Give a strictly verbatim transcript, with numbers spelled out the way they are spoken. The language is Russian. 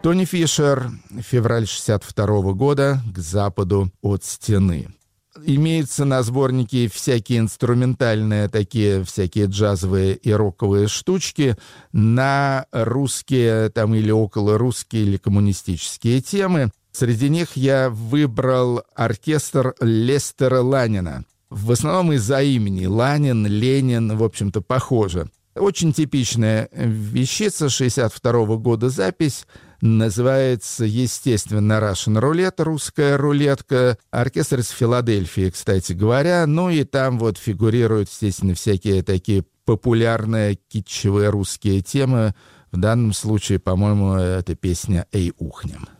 Тони Фишер, февраль шестьдесят второго года, «К западу от стены». Имеются на сборнике всякие инструментальные, такие всякие джазовые и роковые штучки на русские там, или околорусские или коммунистические темы. Среди них я выбрал оркестр Лестера Ланина. В основном из-за имени. Ланин, Ленин, в общем-то, похоже. Очень типичная вещица, шестьдесят второго года запись. Называется, естественно, Russian Roulette, русская рулетка. Оркестр из Филадельфии, кстати говоря. Ну и там вот фигурируют, естественно, всякие такие популярные китчевые русские темы. В данном случае, по-моему, это песня «Эй, ухнем».